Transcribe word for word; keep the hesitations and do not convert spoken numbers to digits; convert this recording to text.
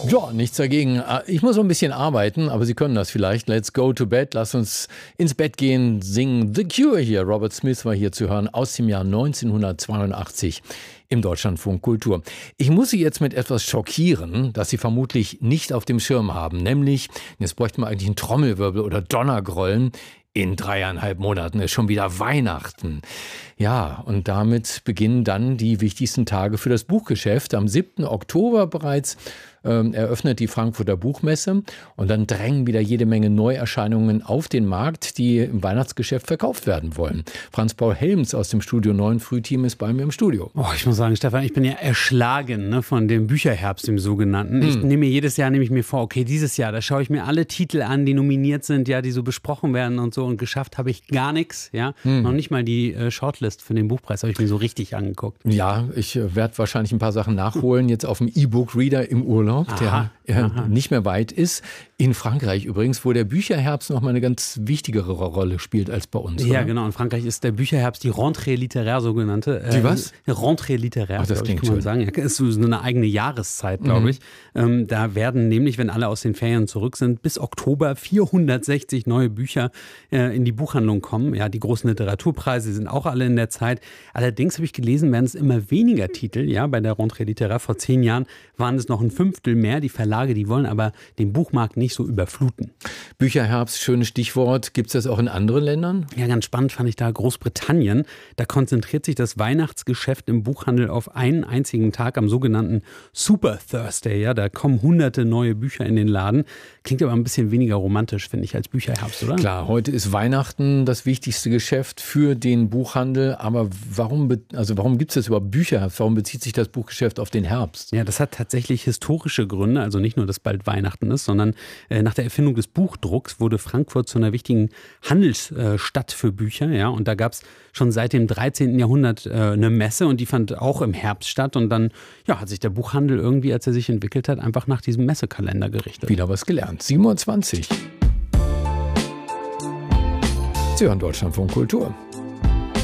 Ja, nichts dagegen. Ich muss noch ein bisschen arbeiten, aber Sie können das vielleicht. Let's go to bed. Lass uns ins Bett gehen, singen The Cure hier. Robert Smith war hier zu hören aus dem Jahr neunzehnhundertzweiundachtzig im Deutschlandfunk Kultur. Ich muss Sie jetzt mit etwas schockieren, das Sie vermutlich nicht auf dem Schirm haben. Nämlich, jetzt bräuchten wir eigentlich einen Trommelwirbel oder Donnergrollen. In dreieinhalb Monaten ist schon wieder Weihnachten. Ja, und damit beginnen dann die wichtigsten Tage für das Buchgeschäft. Am siebten Oktober bereits ähm, eröffnet die Frankfurter Buchmesse und dann drängen wieder jede Menge Neuerscheinungen auf den Markt, die im Weihnachtsgeschäft verkauft werden wollen. Franz-Paul Helms aus dem Studio neun Frühteam ist bei mir im Studio. Oh, ich muss sagen, Stefan, ich bin ja erschlagen, ne, von dem Bücherherbst, dem sogenannten. Hm. Ich nehme mir jedes Jahr nehme ich mir vor, okay, dieses Jahr, da schaue ich mir alle Titel an, die nominiert sind, ja, die so besprochen werden und so, und geschafft habe ich gar nichts, ja. Hm. Noch nicht mal die äh, Shortlist für den Buchpreis habe ich mir so richtig angeguckt. Ja, ich äh, werde wahrscheinlich ein paar Sachen nachholen, jetzt auf dem E-Book-Reader im Urlaub, aha, der äh, nicht mehr weit ist. In Frankreich übrigens, wo der Bücherherbst noch mal eine ganz wichtigere Rolle spielt als bei uns. Ja, oder? genau. In Frankreich ist der Bücherherbst die Rentrée littéraire sogenannte. Die was? Äh, Rentrée littéraire, Ach, das klingt kann man schön. sagen. Ja, ist so eine eigene Jahreszeit, glaube mhm. ich. Ähm, da werden nämlich, wenn alle aus den Ferien zurück sind, bis Oktober vierhundertsechzig neue Bücher äh, in die Buchhandlung kommen. Ja, die großen Literaturpreise sind auch alle in der Zeit. Allerdings habe ich gelesen, werden es immer weniger Titel. Ja, bei der Rentrée littéraire vor zehn Jahren waren es noch ein Fünftel mehr. Die Verlage, die wollen aber den Buchmarkt nicht so überfluten. Bücherherbst, schönes Stichwort. Gibt es das auch in anderen Ländern? Ja, ganz spannend fand ich da Großbritannien. Da konzentriert sich das Weihnachtsgeschäft im Buchhandel auf einen einzigen Tag am sogenannten Super Thursday. Ja, da kommen hunderte neue Bücher in den Laden. Klingt aber ein bisschen weniger romantisch, finde ich, als Bücherherbst, oder? Klar, heute ist Weihnachten das wichtigste Geschäft für den Buchhandel. Aber warum, also warum gibt es jetzt überhaupt Bücherherbst? Warum bezieht sich das Buchgeschäft auf den Herbst? Ja, das hat tatsächlich historische Gründe. Also nicht nur, dass bald Weihnachten ist, sondern äh, nach der Erfindung des Buchdrucks wurde Frankfurt zu einer wichtigen Handelsstadt für Bücher. Ja, und da gab es schon seit dem dreizehnten Jahrhundert äh, eine Messe und die fand auch im Herbst statt. Und dann ja, hat sich der Buchhandel irgendwie, als er sich entwickelt hat, einfach nach diesem Messekalender gerichtet. Wieder was gelernt. siebenundzwanzig. Sie hören Deutschlandfunk Kultur.